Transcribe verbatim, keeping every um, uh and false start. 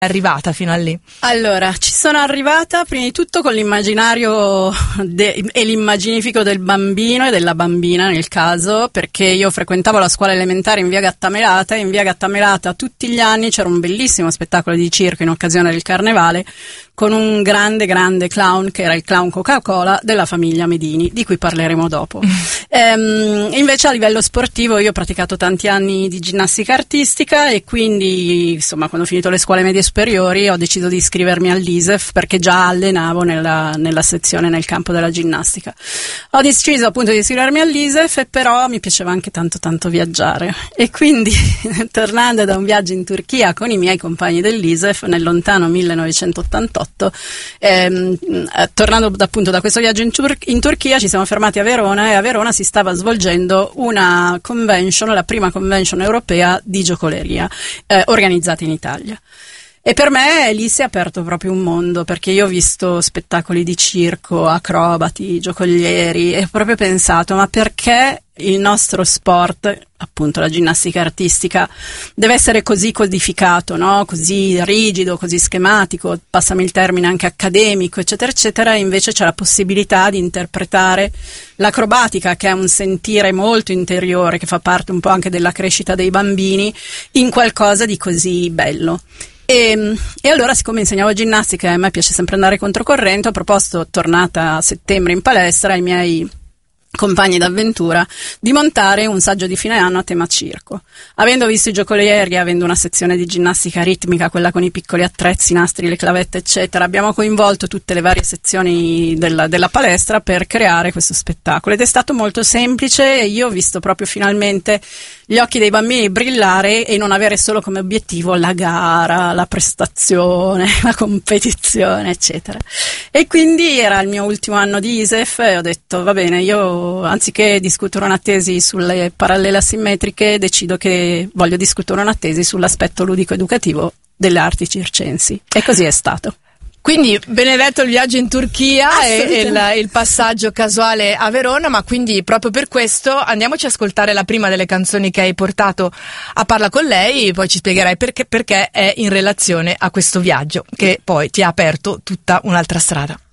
arrivata fino a lì? Allora, ci sono arrivata prima di tutto con l'immaginario de- e l'immaginifico del bambino e della bambina nel caso, perché io frequentavo la scuola elementare in via Gattamelata e in via Gattamelata tutti gli anni c'era un bellissimo spettacolo di circo in occasione del carnevale con un grande grande clown che era il clown Coca-Cola della famiglia Medini, di cui parleremo dopo. ehm, invece a livello sportivo io ho praticato tanti anni di ginnastica artistica e quindi insomma quando ho finito le scuole medie superiori ho deciso di iscrivermi all'I S E F perché già allenavo nella, nella sezione nel campo della ginnastica. Ho deciso appunto di iscrivermi all'I S E F e però mi piaceva anche tanto tanto viaggiare e quindi tornando da un viaggio in Turchia con i miei compagni dell'I S E F nel lontano millenovecentottantotto, ehm, tornando appunto da questo viaggio in, Tur- in Turchia ci siamo fermati a Verona e a Verona si stava svolgendo una convention, la prima convention europea di giocoleria eh, organizzata in Italia. E per me lì si è aperto proprio un mondo, perché io ho visto spettacoli di circo, acrobati, giocolieri e ho proprio pensato, ma perché il nostro sport, appunto la ginnastica artistica, deve essere così codificato, no? Così rigido, così schematico, passami il termine anche accademico, eccetera, eccetera, e invece c'è la possibilità di interpretare l'acrobatica, che è un sentire molto interiore, che fa parte un po' anche della crescita dei bambini, in qualcosa di così bello. E, e allora, siccome insegnavo ginnastica e a me piace sempre andare controcorrente, ho proposto, tornata a settembre in palestra, ai miei compagni d'avventura di montare un saggio di fine anno a tema circo. Avendo visto i giocolieri, avendo una sezione di ginnastica ritmica, quella con i piccoli attrezzi, i nastri, le clavette eccetera, abbiamo coinvolto tutte le varie sezioni della, della palestra per creare questo spettacolo ed è stato molto semplice e io ho visto proprio finalmente gli occhi dei bambini brillare e non avere solo come obiettivo la gara, la prestazione, la competizione eccetera. E quindi era il mio ultimo anno di I S E F e ho detto va bene, io anziché discutere una tesi sulle parallele asimmetriche decido che voglio discutere una tesi sull'aspetto ludico educativo delle arti circensi e così è stato. Quindi benedetto il viaggio in Turchia e il, il passaggio casuale a Verona, ma quindi proprio per questo andiamoci a ascoltare la prima delle canzoni che hai portato a Parla con lei, poi ci spiegherai perché, perché è in relazione a questo viaggio che poi ti ha aperto tutta un'altra strada.